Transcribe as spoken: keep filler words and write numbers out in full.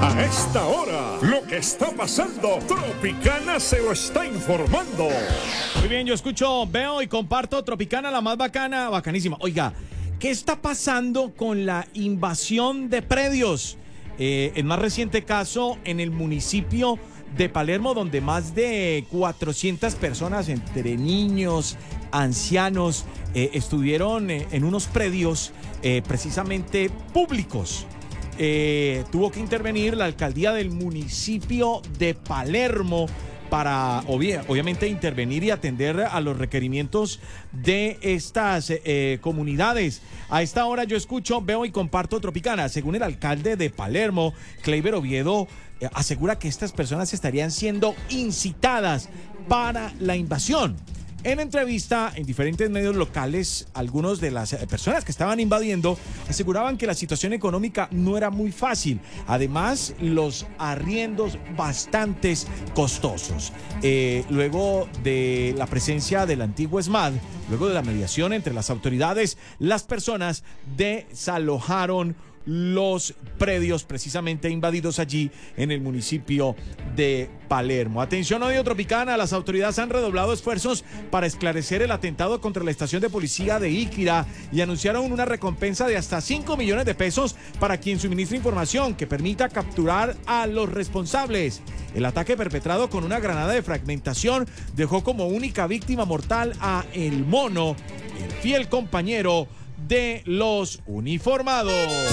A esta hora, lo que está pasando, Tropicana se lo está informando. Muy bien, yo escucho, veo y comparto Tropicana, la más bacana, bacanísima. Oiga, ¿qué está pasando con la invasión de predios? Eh, el más reciente caso en el municipio de Palermo, donde más de cuatrocientas personas, entre niños, ancianos, eh, estuvieron eh, en unos predios eh, precisamente públicos. Eh, tuvo que intervenir la alcaldía del municipio de Palermo para, obvia, obviamente, intervenir y atender a los requerimientos de estas eh, comunidades. A esta hora yo escucho, veo y comparto Tropicana. Según el alcalde de Palermo, Kleiber Oviedo, eh, asegura que estas personas estarían siendo incitadas para la invasión. En entrevista en diferentes medios locales, algunos de las personas que estaban invadiendo aseguraban que la situación económica no era muy fácil. Además, los arriendos bastante costosos. Eh, luego de la presencia del antiguo ESMAD, luego de la mediación entre las autoridades, las personas desalojaron los predios precisamente invadidos allí en el municipio de Palermo. Atención, odio Tropicana, las autoridades han redoblado esfuerzos para esclarecer el atentado contra la estación de policía de Iquira y anunciaron una recompensa de hasta cinco millones de pesos para quien suministre información que permita capturar a los responsables. El ataque, perpetrado con una granada de fragmentación, dejó como única víctima mortal a El Mono, el fiel compañero de los uniformados.